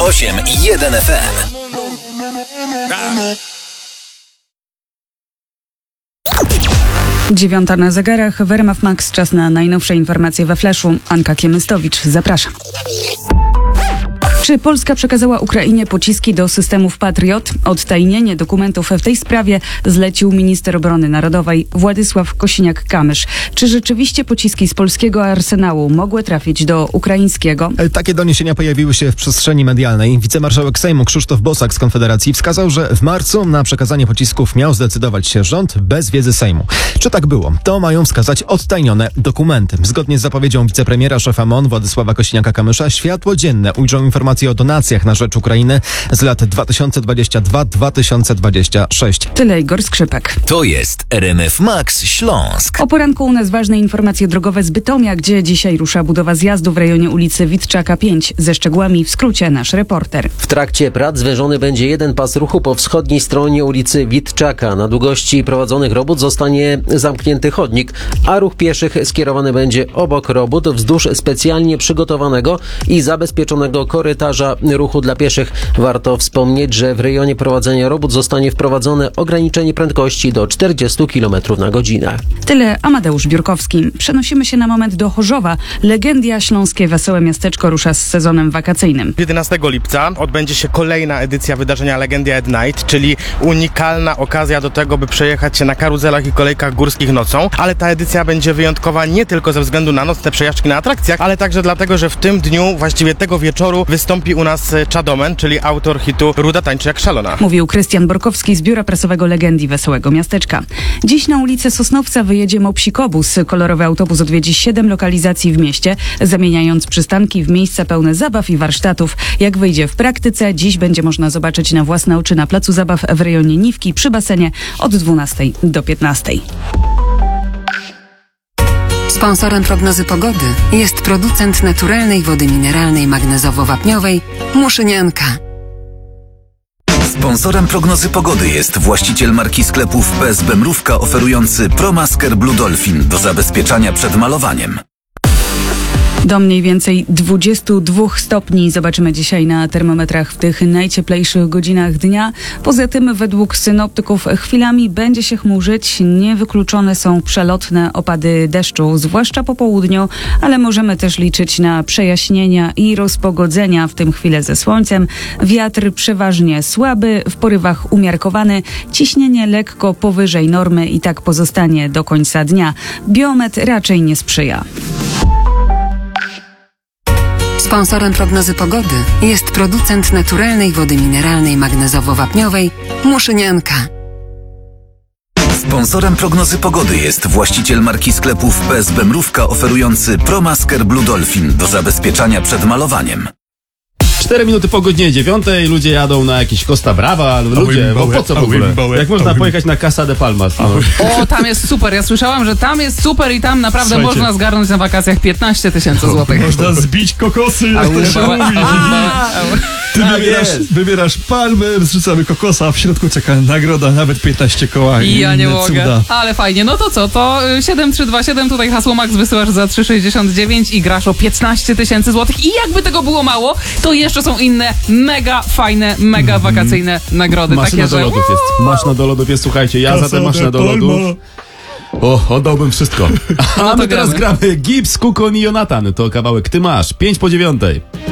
98,1 FM. Dziewiąta na zegarach, w RMF Max czas na najnowsze informacje we Flashu. Anka Kiemystowicz, zapraszam. Czy Polska przekazała Ukrainie pociski do systemów Patriot? Odtajnienie dokumentów w tej sprawie zlecił minister obrony narodowej Władysław Kosiniak-Kamysz. Czy rzeczywiście pociski z polskiego arsenału mogły trafić do ukraińskiego? Takie doniesienia pojawiły się w przestrzeni medialnej. Wicemarszałek Sejmu Krzysztof Bosak z Konfederacji wskazał, że w marcu na przekazanie pocisków miał zdecydować się rząd bez wiedzy Sejmu. Czy tak było? To mają wskazać odtajnione dokumenty. Zgodnie z zapowiedzią wicepremiera szefa MON Władysława Kosiniaka-Kamysza światło dzienne ujrzą informacje o donacjach na rzecz Ukrainy z lat 2022-2026. Tyle Igor Skrzypek. To jest RMF Max Śląsk. O poranku u nas ważne informacje drogowe z Bytomia, gdzie dzisiaj rusza budowa zjazdu w rejonie ulicy Witczaka 5. Ze szczegółami w skrócie nasz reporter. W trakcie prac zwężony będzie jeden pas ruchu po wschodniej stronie ulicy Witczaka. Na długości prowadzonych robót zostanie zamknięty chodnik, a ruch pieszych skierowany będzie obok robót wzdłuż specjalnie przygotowanego i zabezpieczonego korytarza ruchu dla pieszych. Warto wspomnieć, że w rejonie prowadzenia robót zostanie wprowadzone ograniczenie prędkości do 40 km na godzinę. Tyle Amadeusz Biurkowski. Przenosimy się na moment do Chorzowa. Legendia Śląskie Wesołe Miasteczko rusza z sezonem wakacyjnym. 11 lipca odbędzie się kolejna edycja wydarzenia Legendia at Night, czyli unikalna okazja do tego, by przejechać się na karuzelach i kolejkach górskich nocą, ale ta edycja będzie wyjątkowa nie tylko ze względu na nocne przejażdżki na atrakcjach, ale także dlatego, że w tym dniu, właściwie tego wieczoru, wystąpi u nas Czadomen, czyli autor hitu Ruda tańczy jak szalona. Mówił Krystian Borkowski z Biura Prasowego Legendii Wesołego Miasteczka. Dziś na ulicę Sosnowca wyjedzie Mopsikobus. Kolorowy autobus odwiedzi 7 lokalizacji w mieście, zamieniając przystanki w miejsca pełne zabaw i warsztatów. Jak wyjdzie w praktyce, dziś będzie można zobaczyć na własne oczy na placu zabaw w rejonie Niwki przy basenie od 12 do 15. Sponsorem prognozy pogody jest producent naturalnej wody mineralnej magnezowo-wapniowej Muszynianka. Sponsorem prognozy pogody jest właściciel marki sklepów PSB Mrówka oferujący ProMasker Blue Dolphin do zabezpieczania przed malowaniem. Do mniej więcej 22 stopni zobaczymy dzisiaj na termometrach w tych najcieplejszych godzinach dnia. Poza tym według synoptyków chwilami będzie się chmurzyć. Niewykluczone są przelotne opady deszczu, zwłaszcza po południu, ale możemy też liczyć na przejaśnienia i rozpogodzenia, w tym chwilę ze słońcem. Wiatr przeważnie słaby, w porywach umiarkowany, ciśnienie lekko powyżej normy i tak pozostanie do końca dnia. Biometr raczej nie sprzyja. Sponsorem prognozy pogody jest producent naturalnej wody mineralnej magnezowo-wapniowej Muszynianka. Sponsorem prognozy pogody jest właściciel marki sklepów PSB Mrówka oferujący ProMasker Blue Dolphin do zabezpieczania przed malowaniem. 4 minuty po godzinie 9 ludzie jadą na jakieś Costa Brava, ludzie, bo po co w ogóle? Jak można pojechać na Casa de Palmas? No. O, tam jest super, ja słyszałam, że tam jest super i tam naprawdę można zgarnąć na wakacjach 15 000 złotych. Można zbić kokosy, jak to się mówi. Ty wybierasz palmę, zrzucamy kokosa, a w środku czeka nagroda, nawet 15 koła. I ja nie mogę. Ale fajnie, no to co, to 7327, tutaj hasło Max wysyłasz za 3,69 i grasz o 15 000 złotych. I jakby tego było mało, to jeszcze są inne mega fajne, mega wakacyjne nagrody. Maszyna takie, do lodów jest. Maszyna do lodów jest, słuchajcie, ja za tę maszynę do lodów. Oddałbym wszystko. A my teraz gramy Gibbs, Kukon i Jonathan. To kawałek Ty masz. 5 po 9.